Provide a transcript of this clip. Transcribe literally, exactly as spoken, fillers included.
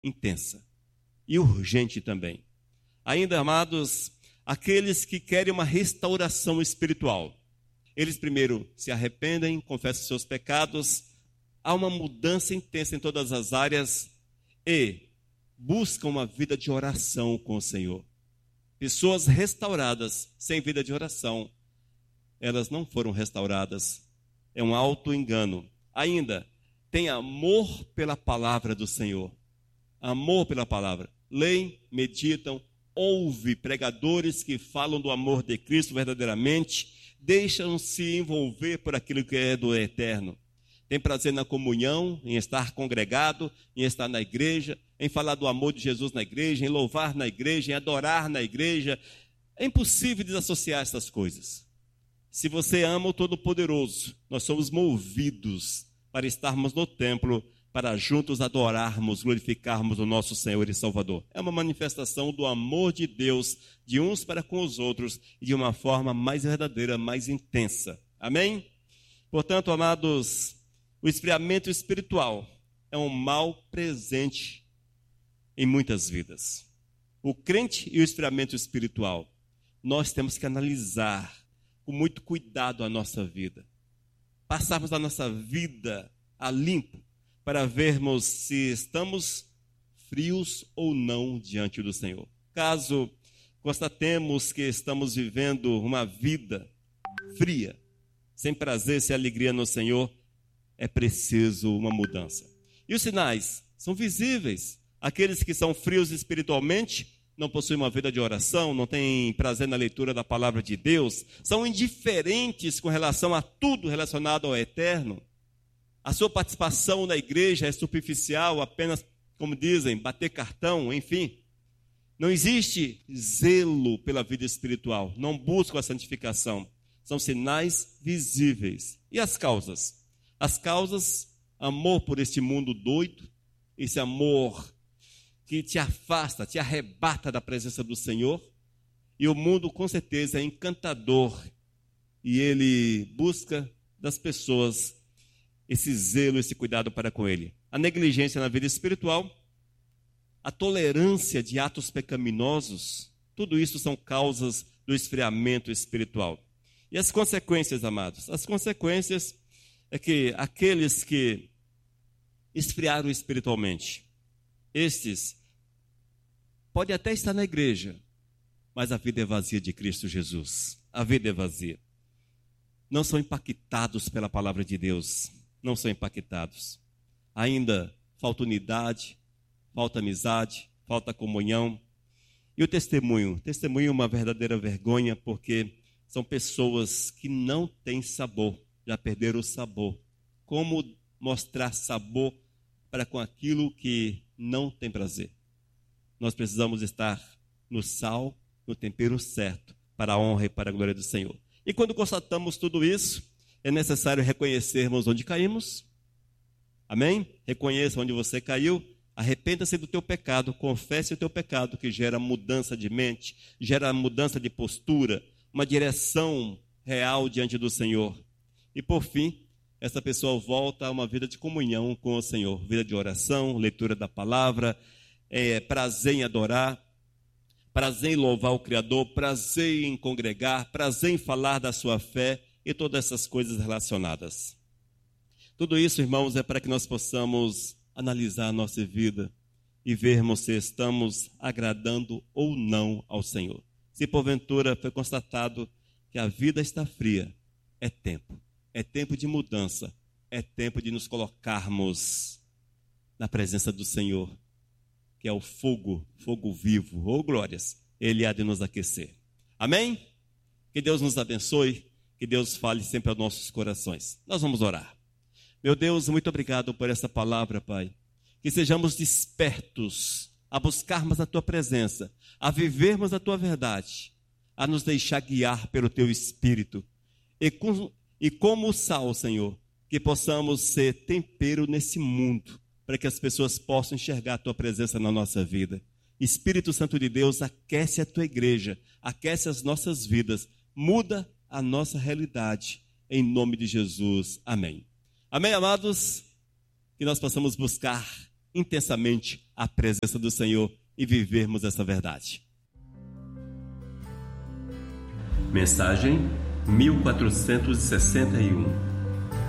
intensa e urgente também. Ainda, amados, aqueles que querem uma restauração espiritual. Eles primeiro se arrependem, confessam seus pecados, há uma mudança intensa em todas as áreas e buscam uma vida de oração com o Senhor. Pessoas restauradas sem vida de oração, elas não foram restauradas. É um auto-engano. Ainda, tem amor pela palavra do Senhor. Amor pela palavra. Leem, meditam, ouvem pregadores que falam do amor de Cristo verdadeiramente, deixam-se envolver por aquilo que é do eterno. Tem prazer na comunhão, em estar congregado, em estar na igreja, em falar do amor de Jesus na igreja, em louvar na igreja, em adorar na igreja. É impossível desassociar essas coisas. Se você ama o Todo-Poderoso, nós somos movidos para estarmos no templo, para juntos adorarmos, glorificarmos o nosso Senhor e Salvador. É uma manifestação do amor de Deus, de uns para com os outros, e de uma forma mais verdadeira, mais intensa. Amém? Portanto, amados, o esfriamento espiritual é um mal presente em muitas vidas. O crente e o esfriamento espiritual, nós temos que analisar com muito cuidado a nossa vida. Passarmos a nossa vida a limpo para vermos se estamos frios ou não diante do Senhor. Caso constatemos que estamos vivendo uma vida fria, sem prazer, sem alegria no Senhor, é preciso uma mudança. E os sinais são visíveis. Aqueles que são frios espiritualmente, não possuem uma vida de oração, não têm prazer na leitura da palavra de Deus, são indiferentes com relação a tudo relacionado ao eterno. A sua participação na igreja é superficial, apenas, como dizem, bater cartão, enfim. Não existe zelo pela vida espiritual, não buscam a santificação. São sinais visíveis. E as causas? As causas, amor por este mundo doido, esse amor que te afasta, te arrebata da presença do Senhor. E o mundo, com certeza, é encantador. E ele busca das pessoas esse zelo, esse cuidado para com ele. A negligência na vida espiritual, a tolerância de atos pecaminosos, tudo isso são causas do esfriamento espiritual. E as consequências, amados? As consequências é que aqueles que esfriaram espiritualmente, estes podem até estar na igreja, mas a vida é vazia de Cristo Jesus. A vida é vazia. Não são impactados pela palavra de Deus. Não são impactados. Ainda falta unidade, falta amizade, falta comunhão. E o testemunho? O testemunho é uma verdadeira vergonha, porque são pessoas que não têm sabor, já perderam o sabor. Como mostrar sabor para com aquilo que não tem prazer? Nós precisamos estar no sal, no tempero certo, para a honra e para a glória do Senhor. E quando constatamos tudo isso, é necessário reconhecermos onde caímos. Amém? Reconheça onde você caiu. Arrependa-se do teu pecado, confesse o teu pecado, que gera mudança de mente, gera mudança de postura, uma direção real diante do Senhor. E por fim, essa pessoa volta a uma vida de comunhão com o Senhor, vida de oração, leitura da palavra, é, prazer em adorar, prazer em louvar o Criador, prazer em congregar, prazer em falar da sua fé e todas essas coisas relacionadas. Tudo isso, irmãos, é para que nós possamos analisar a nossa vida e vermos se estamos agradando ou não ao Senhor. Se porventura foi constatado que a vida está fria, é tempo. É tempo de mudança. É tempo de nos colocarmos na presença do Senhor, que é o fogo, fogo vivo. Oh, glórias! Ele há de nos aquecer. Amém? Que Deus nos abençoe, que Deus fale sempre aos nossos corações. Nós vamos orar. Meu Deus, muito obrigado por essa palavra, Pai. Que sejamos despertos a buscarmos a Tua presença, a vivermos a Tua verdade, a nos deixar guiar pelo Teu Espírito. E, com, e como o sal, Senhor, que possamos ser tempero nesse mundo, para que as pessoas possam enxergar a Tua presença na nossa vida. Espírito Santo de Deus, aquece a Tua igreja, aquece as nossas vidas, muda a nossa realidade, em nome de Jesus. Amém. Amém, amados? Que nós possamos buscar intensamente a presença do Senhor e vivermos essa verdade. Mensagem mil quatrocentos e sessenta e um.